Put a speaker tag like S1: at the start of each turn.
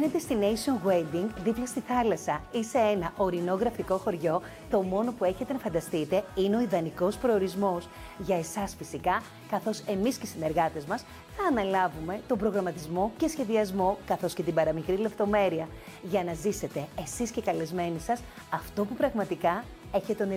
S1: Μένετε στη Nation Wedding δίπλα στη θάλασσα ή σε ένα ορεινό γραφικό χωριό, το μόνο που έχετε να φανταστείτε είναι ο ιδανικός προορισμός. Για εσάς φυσικά, καθώς εμείς και οι συνεργάτες μας θα αναλάβουμε τον προγραμματισμό και σχεδιασμό, καθώς και την παραμικρή λεπτομέρεια, για να ζήσετε εσείς και οι καλεσμένοι σας αυτό που πραγματικά έχετε ονειρευτεί.